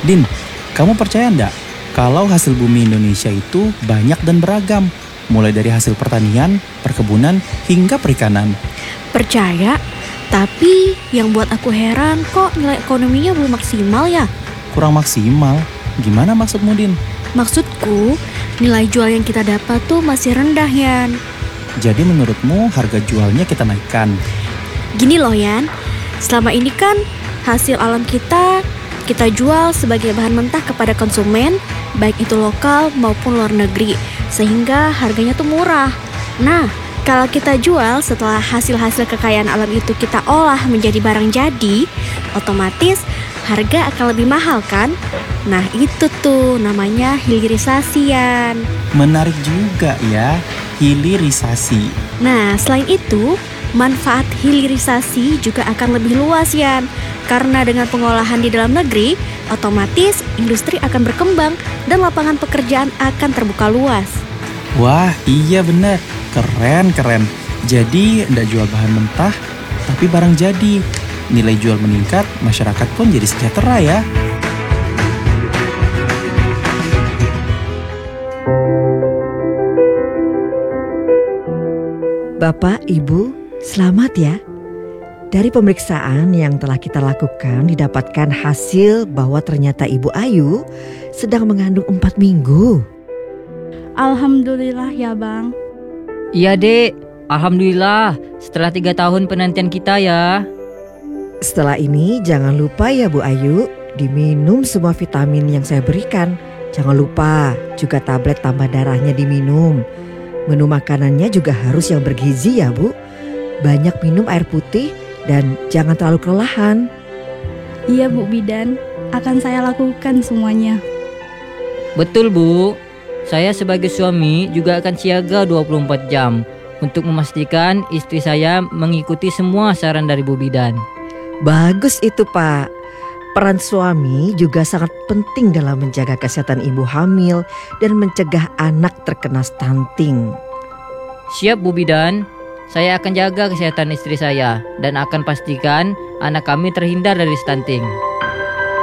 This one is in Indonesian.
Din, kamu percaya enggak kalau hasil bumi Indonesia itu banyak dan beragam? Mulai dari hasil pertanian, perkebunan, hingga perikanan. Percaya, tapi yang buat aku heran kok nilai ekonominya belum maksimal ya? Kurang maksimal? Gimana maksudmu, Din? Maksudku, nilai jual yang kita dapat tuh masih rendah, Yan. Jadi menurutmu harga jualnya kita naikkan? Gini loh, Yan. Selama ini kan hasil alam kita jual sebagai bahan mentah kepada konsumen, baik itu lokal maupun luar negeri, sehingga harganya tuh murah. Nah, kalau kita jual setelah hasil-hasil kekayaan alam itu kita olah menjadi barang jadi, otomatis harga akan lebih mahal kan? Nah, itu tuh namanya hilirisasi, Yan. Menarik juga ya, hilirisasi. Nah, selain itu, manfaat hilirisasi juga akan lebih luas, Yan. Karena dengan pengolahan di dalam negeri, otomatis industri akan berkembang dan lapangan pekerjaan akan terbuka luas. Wah, iya benar. Keren. Jadi, ndak jual bahan mentah, tapi barang jadi. Nilai jual meningkat, masyarakat pun jadi sejahtera ya. Bapak, Ibu, selamat ya. Dari pemeriksaan yang telah kita lakukan didapatkan hasil bahwa ternyata Ibu Ayu sedang mengandung 4 minggu. Alhamdulillah ya Bang. Iya Dek, Alhamdulillah setelah 3 tahun penantian kita ya. Setelah ini jangan lupa ya Bu Ayu, diminum semua vitamin yang saya berikan. Jangan lupa juga tablet tambah darahnya diminum. Menu makanannya juga harus yang bergizi ya Bu. Banyak minum air putih dan jangan terlalu kelelahan. Iya Bu Bidan, akan saya lakukan semuanya. Betul Bu, saya sebagai suami juga akan siaga 24 jam untuk memastikan istri saya mengikuti semua saran dari Bu Bidan. Bagus itu Pak. Peran suami juga sangat penting dalam menjaga kesehatan ibu hamil dan mencegah anak terkena stunting. Siap Bu Bidan, saya akan jaga kesehatan istri saya dan akan pastikan anak kami terhindar dari stunting.